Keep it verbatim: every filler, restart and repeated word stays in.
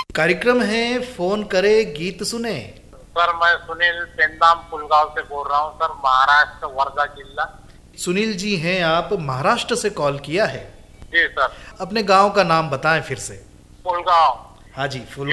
कार्यक्रम है फोन करे गीत सुने। सर मैं सुनील पेंदाम पुलगांव से बोल रहा हूँ सर, महाराष्ट्र वर्धा जिला। सुनील जी हैं आप, महाराष्ट्र से कॉल किया है। जी सर। अपने गांव का नाम बताएं फिर से। पुलगांव। हाँ जी, फुल